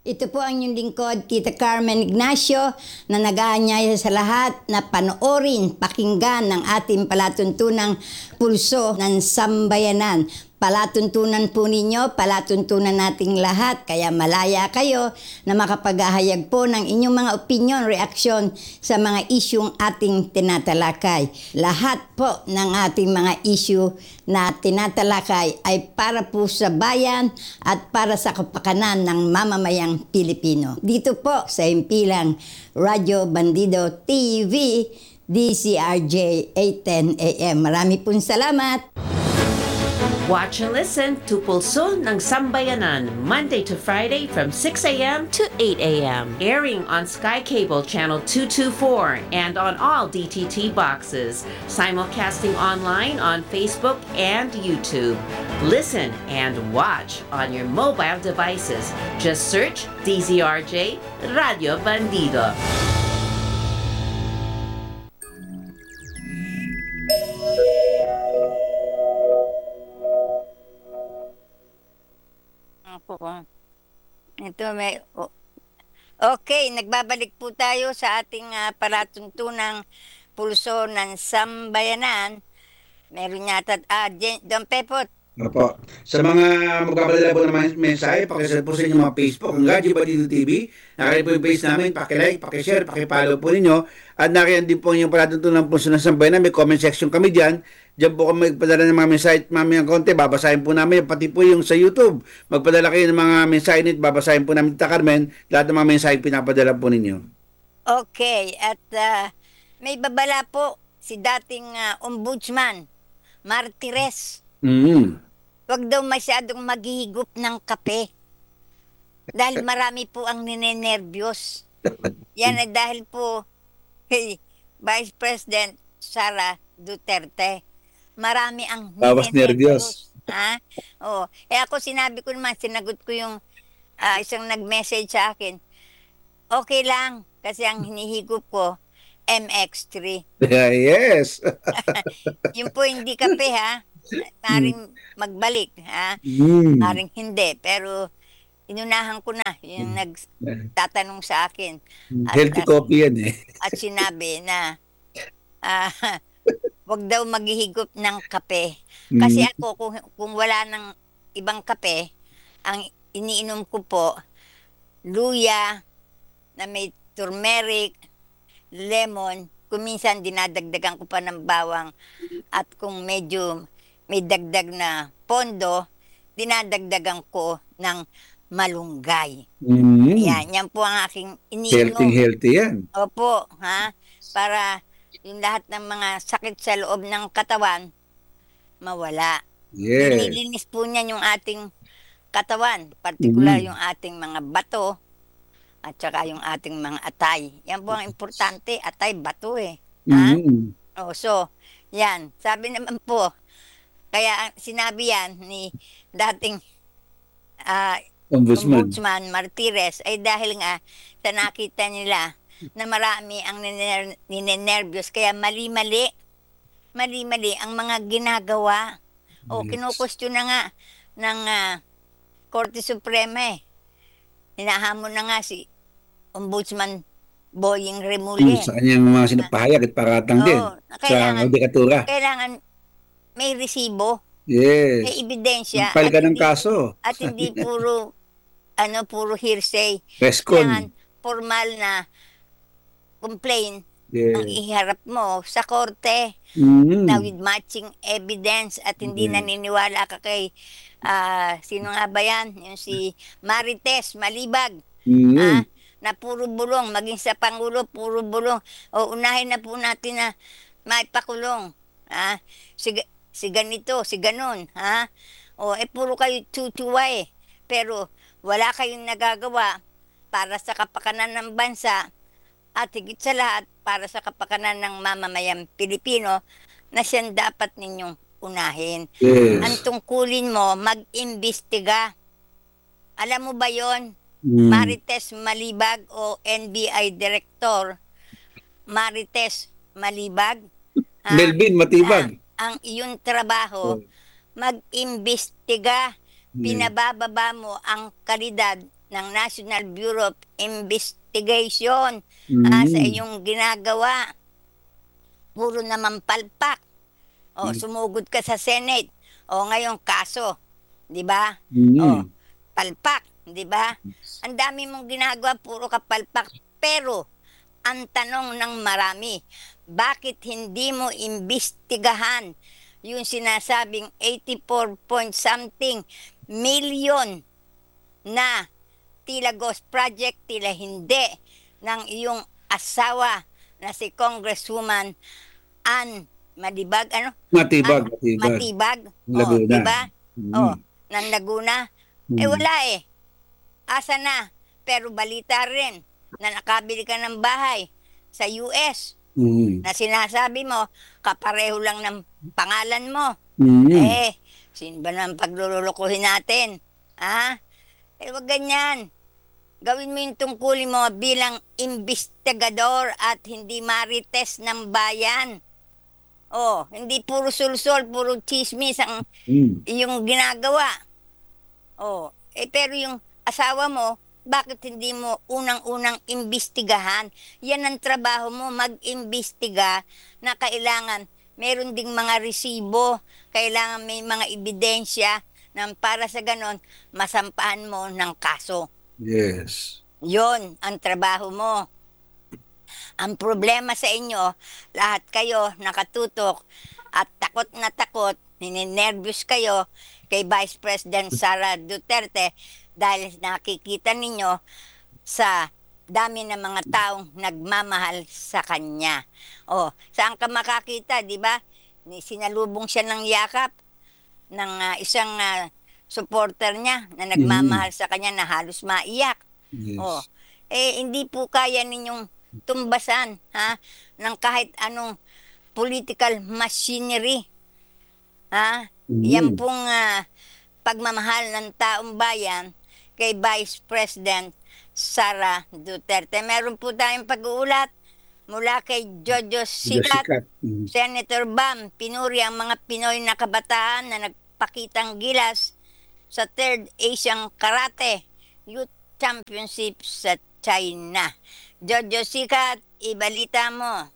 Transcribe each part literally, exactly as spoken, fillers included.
Ito po ang inyong lingkod, Tita Carmen Ignacio, na nag-aanyaya sa lahat na panoorin, pakinggan ng ating palatuntunang pulso ng sambayanan. Palatuntunan po ninyo, palatuntunan nating lahat, kaya malaya kayo na makapag-ahayag po ng inyong mga opinion, reaksyon sa mga isyung ating tinatalakay. Lahat po ng ating mga issue na tinatalakay ay para po sa bayan at para sa kapakanan ng mamamayang Pilipino. Dito po sa himpilang Radyo Bandido T V, D C R J eight ten A M. Marami pong salamat! Watch and listen to Pulso ng Sambayanan, Monday to Friday from six a m to eight a m Airing on Sky Cable Channel two twenty-four and on all D T T boxes. Simulcasting online on Facebook and YouTube. Listen and watch on your mobile devices. Just search D Z R J Radio Bandido. Po. Ito may oh. Okay, nagbabalik po tayo sa ating uh, palatuntunang pulso ng sambayanan. Meron yata ah Don Pepot. Opo. Sa mga magpapadala po ng mga mensahe, pakisend po sa inyong mga Facebook, ang Radyo Bandido T V. Nakaya po yung page namin, pakilike, pakishare, pakipollow po ninyo. At nakaya din po yung palatuntunan ng pulso ng sambayanan. May comment section kami dyan. Diyan po kami magpadala ng mga mensahe at mamaya ng konti, babasahin po namin, pati po yung sa YouTube. Magpadala kayo ng mga mensahe nito, babasahin po namin, Tita Carmen, lahat ng mga mensahe pinapadala po ninyo. Okay, at uh, may babala po si dating uh, ombudsman, Martires. Mm. Huwag daw masyadong maghihigop ng kape. Dahil marami po ang ninenervyos. Yan ay dahil po kay Vice President Sara Duterte. Marami ang Bawas nervyos. Ha? Oh, eh ako sinabi ko naman, sinagot ko yung uh, isang nag-message sa akin. Okay lang, kasi ang hinihigop ko, M X three. Yeah, yes. Yung po hindi kape ha. Maring magbalik ha. Mm. Maring hindi. Pero inunahan ko na yung nagtatanong sa akin. At, healthy at, coffee yan eh. At sinabi na uh, wag daw maghihigop ng kape. Kasi mm. ako, kung, kung wala ng ibang kape, ang iniinom ko po, luya, na may turmeric, lemon, kung minsan dinadagdagan ko pa ng bawang, at kung medyo may dagdag na pondo, dinadagdagan ko ng malunggay. Mm. Yan, yan po ang aking iniinom. Healthy, healthy yan. Opo, ha? Para yung lahat ng mga sakit sa loob ng katawan, mawala. Yes. Nililinis po niyan yung ating katawan, partikular mm. yung ating mga bato, at saka yung ating mga atay. Yan po ang importante, atay, bato eh. Ha? Mm. Oh, so, yan. Sabi naman po, kaya sinabi yan ni dating uh, Ombudsman. Ombudsman Martires ay dahil nga sa nakita nila na marami ang niner- ninenervyos, kaya mali-mali, mali-mali ang mga ginagawa. O, kinukustyon na nga ng uh, Korte Suprema eh. Hinahamon na nga si Ombudsman Boying Remulla. Sa kanyang mga sinapahayag at paratang din sa judikatura. Kailangan may resibo. Yes. May ebidensya. Magpal ka ng kaso. At hindi puro, ano, puro hearsay. Rescon. Kailangan formal na complaint yes. ang iharap mo sa korte. Mm. Na with matching evidence at hindi mm. naniniwala ka kay, uh, sino nga ba yan? Yung si Marites Malibag. Mm. Ah, na puro bulong, maging sa Pangulo, puro bulong. O unahin na po natin na maipakulong. Ah, si, si ganito, si ganon. Ha? O eh puro kayo tutuwa eh. Pero wala kayong nagagawa para sa kapakanan ng bansa at higit sa lahat para sa kapakanan ng mamamayang Pilipino na siyang dapat ninyong unahin. Yes. Ang tungkulin mo, mag-imbestiga. Alam mo ba yon? Mm. Marites Malibag o N B I Director Marites Malibag. Ha? Melvin Matibag. Ang, ang iyong trabaho, mag-imbestiga. Pinabababa mo ang kalidad ng National Bureau of Investigation Mm. ah, sa iyong ginagawa. Puro naman palpak. O, Mm. sumugod ka sa Senate. O, ngayon kaso. Di ba? Mm. O, palpak. Di ba? Ang dami mong ginagawa, puro ka palpak. Pero, ang tanong ng marami, bakit hindi mo imbestigahan yung sinasabing eighty-four point something million na tila ghost project, tila hindi, ng iyong asawa na si Congresswoman Ann Madibag, ano? Matibag, Ann matibag. Matibag. Oh, Laguna. di ba? Mm. Oh, ng Laguna. Eh Mm. wala eh. Asa na? Pero balita rin na nakabili ka ng bahay sa U S Mm. na sinasabi mo, kapareho lang ng pangalan mo. Mm. Eh, sino ba naman paglulukuhin natin? Ha? Eh, wag ganyan. Gawin mo yung tungkulin mo bilang investigador at hindi marites ng bayan. Oh, hindi puro sulsol, puro chismis ang Mm. yung ginagawa. Oh, eh pero yung asawa mo, bakit hindi mo unang-unang imbestigahan? Yan ang trabaho mo, mag-imbestiga na kailangan meron ding mga resibo, kailangan may mga ebidensya na para sa ganon, masampahan mo ng kaso. Yes. Yon ang trabaho mo. Ang problema sa inyo, lahat kayo nakatutok at takot na takot, nininervyos kayo kay Vice President Sara Duterte dahil nakikita ninyo sa dami ng mga taong nagmamahal sa kanya. O, saan ka makakita, di ba? Ni- Sinalubong siya ng yakap ng ah, isang ah, supporter niya na nagmamahal sa kanya na halos maiyak. Yes. Oh, eh hindi po kaya ninyong tumbasan ha ng kahit anong political machinery. Ha? Mm. Yan pong ah, pagmamahal ng taong bayan kay Vice President Sara Duterte. Meron po tayong pag-uulat mula kay Jojo Sikat, Sikat. Mm. Senator Bam, pinuri ang mga Pinoy na kabataan na nagpakitang gilas sa third Asian Karate Youth Championship sa China. Jojo Sikat, ibalita mo.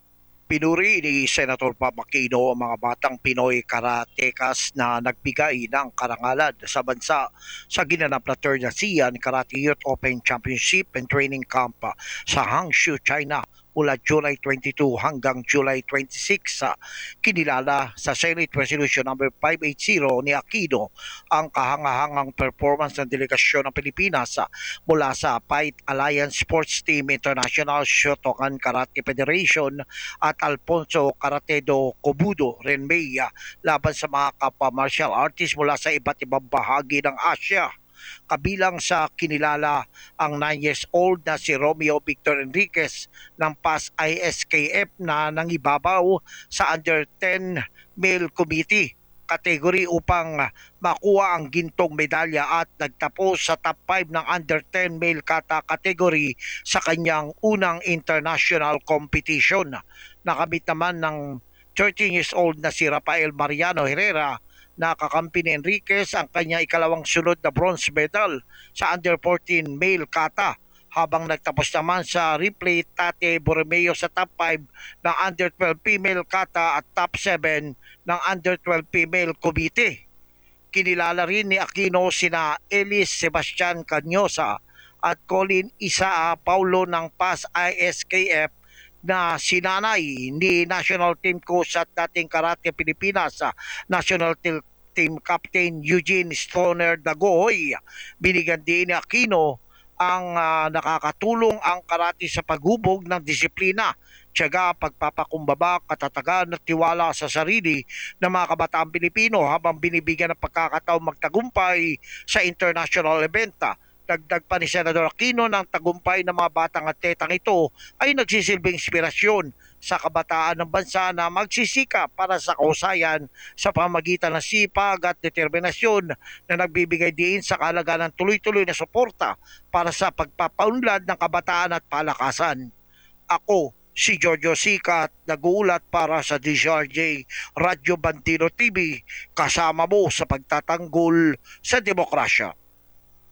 Pinuri ni Senator Pam Aquino ang mga batang Pinoy karatekas na nagbigay ng karangalan sa bansa sa ginanap na third ASEAN Karate Youth Open Championship and Training Camp sa Hangzhou, China mula July twenty-two hanggang July twenty-six. Sa kinilala sa Senate Resolution number five eighty ni Aquino ang kahangahangang performance ng delegasyon ng Pilipinas ah, mula sa Fight Alliance Sports Team International Shotokan Karate Federation at Alfonso Karatedo Kobudo Renmei ah, laban sa mga kapwa martial artists mula sa iba't ibang bahagi ng Asia. Kabilang sa kinilala ang nine years old na si Romeo Victor Enriquez ng P A S I S K F na nangibabaw sa under ten male committee category upang makuha ang gintong medalya at nagtapos sa top five ng under ten male kata category sa kanyang unang international competition. Nakamit naman ng thirteen years old na si Rafael Mariano Herrera na kakampi ni Enriquez ang kanya ikalawang sunod na bronze medal sa under fourteen male kata, habang nagtapos naman sa replay Tate Borromeo sa top five ng under twelve female kata at top seven ng under twelve female committee. Kinilala rin ni Aquino sina Elis Sebastian Canyosa at Colin Isaa Paulo ng P A S I S K F na sinanay ni National Team Coach at dating Karate Pilipinas sa National Team Team Captain Eugene Stoner Dagohoy. Binigyan din ni Aquino ang uh, nakakatulong ang karate sa paghubog ng disiplina, tiyaga, pagpapakumbaba, katatagan at tiwala sa sarili ng mga kabataang Pilipino habang binibigyan ng pagkakataong magtagumpay sa international event. Dagdag pa ni Senador Aquino ng tagumpay ng mga batang atletang ito ay nagsisilbing inspirasyon sa kabataan ng bansa na magsisika para sa kausayan sa pamagitan ng sipag at determinasyon na nagbibigay din sa kahalagahan ng tuloy-tuloy na suporta para sa pagpapaunlad ng kabataan at palakasan. Ako, si Jojo Sikat, nag-uulat para sa D Z R J Radyo Bandino T V, kasama mo sa pagtatanggol sa demokrasya.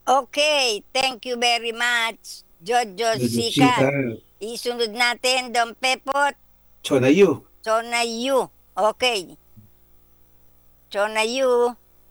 Okay, thank you very much, Jojo Sika. Sika. Isunod natin, Don Pepot, Chonayu. Chonayu. Okay. Chonayu.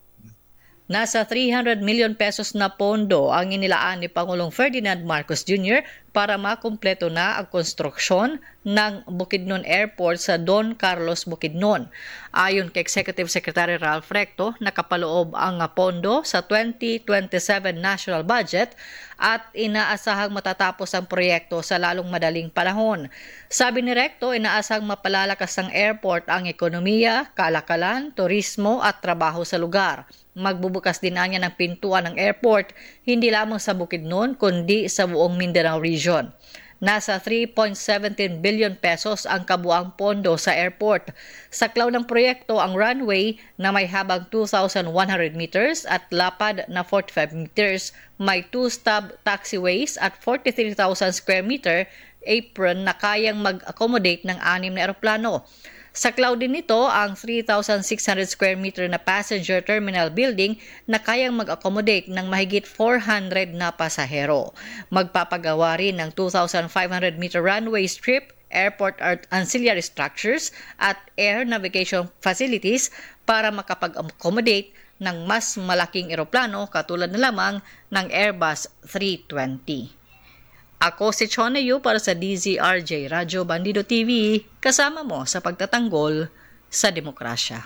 Nasa three hundred million pesos na pondo ang inilaan ni Pangulong Ferdinand Marcos Junior para makumpleto na ang konstruksyon ng Bukidnon Airport sa Don Carlos Bukidnon. Ayon kay Executive Secretary Ralph Recto, nakapaloob ang pondo sa twenty twenty-seven national budget at inaasahang matatapos ang proyekto sa lalong madaling panahon. Sabi ni Recto, inaasahang mapalalakas ng airport ang ekonomiya, kalakalan, turismo at trabaho sa lugar. Magbubukas din niya ng pintuan ng airport hindi lamang sa Bukidnon kundi sa buong Mindanao region. Nasa three point one seven billion pesos ang kabuang pondo sa airport. Saklaw ng proyekto ang runway na may habang two thousand one hundred meters at lapad na forty-five meters, may two-stop taxiways at forty-three thousand square meter apron na kayang mag-accommodate ng anim na eroplano. Saklaw din nito ang three thousand six hundred square meter na passenger terminal building na kayang mag-accommodate ng mahigit four hundred na pasahero. Magpapagawa rin ng two thousand five hundred meter runway strip, airport ancillary structures at air navigation facilities para makapag-accommodate ng mas malaking eroplano katulad na lamang ng Airbus three twenty. Ako si Chona Yu para sa D Z R J Radyo Bandido T V, kasama mo sa pagtatanggol sa demokrasya.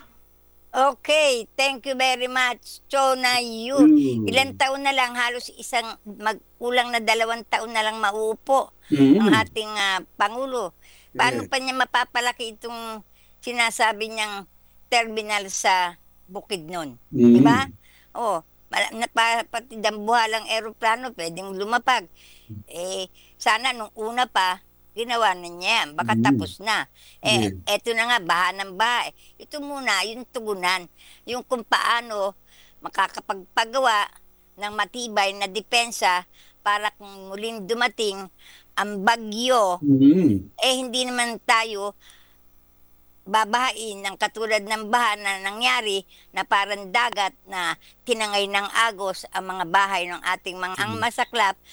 Okay, thank you very much, Chona Yu. Mm. Ilang taon na lang, halos isang magkulang na dalawang taon na lang mauupo Mm. ang ating ah, Pangulo. Paano Yeah. pa niya mapapalaki itong sinasabi niyang terminal sa Bukidnon? Mm. Di ba? Oh, mala- na, pa, pati dambuhalang eroplano pwedeng lumapag. Eh, sana nung una pa, ginawa na niya yan. Baka Mm. tapos na. Eh, Yeah. eto na nga, baha ng baha. eh. Ito muna, yung tugunan. Yung kung paano makakapagpagawa ng matibay na depensa para kung muling dumating ang bagyo, Mm. eh hindi naman tayo babahain ng katulad ng baha na nangyari na parang dagat na tinangay ng agos ang mga bahay ng ating mga ang masaklap